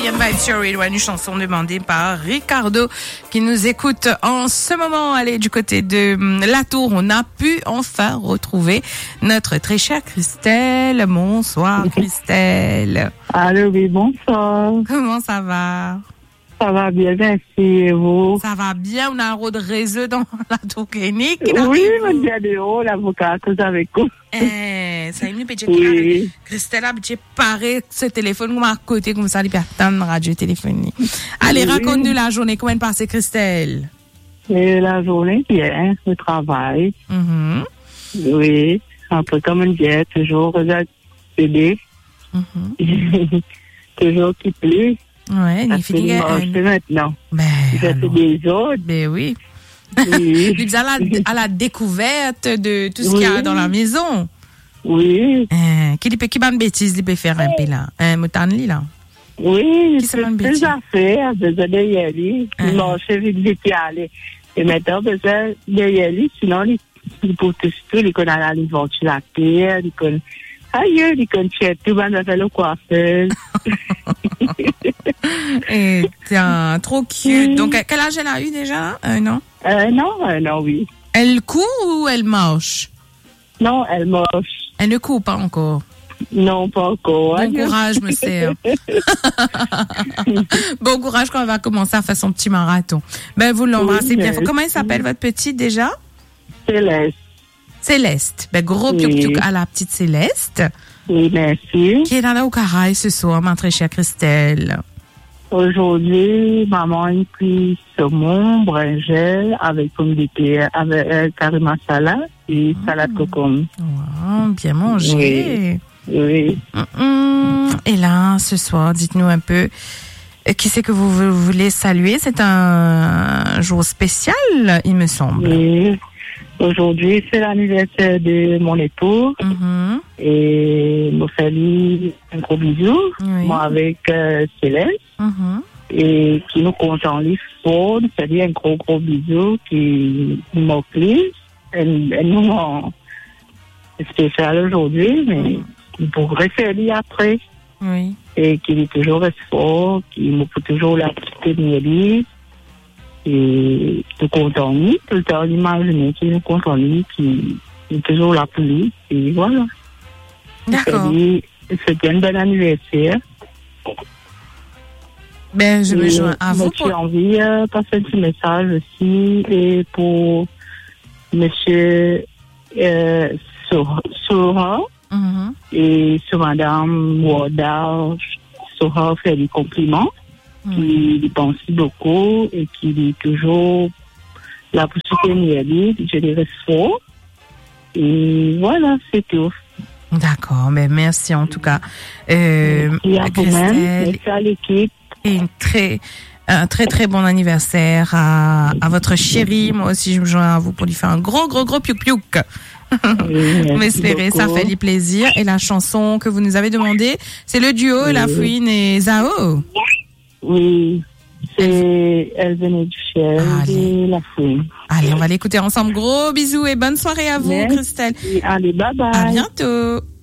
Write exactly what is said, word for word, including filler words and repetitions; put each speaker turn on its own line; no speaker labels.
Italian Vibes sur Radio One, une chanson demandée par Ricardo qui nous écoute en ce moment. Allez, du côté de La Tour, on a pu enfin retrouver notre très chère Christelle. Bonsoir Christelle.
Allô, oui, bonsoir.
Comment ça va?
Ça va bien, merci, et vous?
Ça va bien, on a un rôle de réseau dans La Tour clinique.
Oui, mon dieu, l'avocat que vous avez quoi?
Eh, ça y est, petit
Oui.
Christelle a petit paré ce téléphone comme à côté, comme ça, il peut attendre radio téléphonique. Allez,
Oui.
raconte-nous la journée, comment elle passe, Christelle?
Et la journée, bien, le travail.
Mhm.
Oui, un peu comme une diète, toujours regarde bébé.
Mhm.
Toujours qui plaît.
Ouais, il
Parce
fait
que
des
mange maintenant.
Ben,
Il fait
alors.
des autres.
Ben oui.
Oui.
Lui, à la, à la découverte de tout ce qu'il y a
Oui.
dans la maison.
Oui,
Euh, qui peut, qui bonne bêtise, il peut faire un peu là. Un mouton là.
oui,
Qui se rend
c'est
bêtise?
des affaires, besoin de y aller.
Ah.
Il marchait vite, vite y aller. Et maintenant, besoin de y aller, sinon, il il peut tout, il connaît aller voir sur la terre, il connaît, aïe, il connaît tout, ben, dans le coiffeur.
Et tiens, trop cute. Donc, quel âge elle a eu déjà? Un an?
Euh, non, euh, non, oui.
Elle court ou elle marche?
Non, elle marche.
Elle ne court pas encore.
Non, pas encore.
Bon
Aïe.
courage, me sert. Bon courage quand elle va commencer à faire son petit marathon. Ben, vous l'embrassez
Oui,
bien.
merci.
Comment elle s'appelle, votre petite, déjà?
Céleste.
Céleste. Ben, gros
Oui.
piouk-piouk à la petite Céleste.
Oui, merci.
Qui est dans la Ocaray ce soir, ma très chère Christelle.
Aujourd'hui, maman a pris saumon, brinjelle, avec pomme de terre, avec euh, carré masala et salade cocombe.
Wow, bien mangé.
Oui.
Hum, Et là, ce soir, dites-nous un peu, euh, qui c'est que vous, vous voulez saluer? C'est un jour spécial, il me semble.
Et aujourd'hui, c'est l'anniversaire de mon époux.
Mhm.
Et nous faisons un gros bisou,
Oui.
moi avec euh, Céleste.
Mhm.
Et qui nous compte en livre fort, nous faisons un gros gros bisou qui nous moque. Elle, elle nous rend spécial aujourd'hui, mais il pourrait faire lire après.
Oui.
Et qu'il est toujours fort, qu'il me peut toujours la petite Mieli. Et tout compte en lui, tout le temps l'imaginer qu'il nous compte en lui, qu'il est toujours là pour lui. Et voilà.
D'accord.
C'était un bon anniversaire.
Ben, je me
Et
joins à vous.
J'ai
Pour...
envie de passer un petit message aussi et pour monsieur euh, Sora
Mhm.
et sur madame Wardar. Sora fait des compliments,
Mhm.
qui lui pense beaucoup et qui est toujours là pour soutenir lui. Je dirais fort. Et voilà, c'est tout.
D'accord, mais merci en tout cas. Euh,
Merci à vous-même,
Christelle,
merci à l'équipe.
et une très, un très très bon anniversaire à, à votre chérie. Moi aussi, je me joins à vous pour lui faire un gros, gros, gros piouk-piouk.
Oui,
Vous m'espérez, ça fait du plaisir. Et la chanson que vous nous avez demandée, c'est le duo
Oui.
La Fouine et Zao.
Oui, c'est elle venait du ciel
Allez.
et la fouine.
Allez, on va l'écouter ensemble. Gros bisous et bonne soirée à vous,
Merci.
Christelle.
Allez, bye bye.
À bientôt.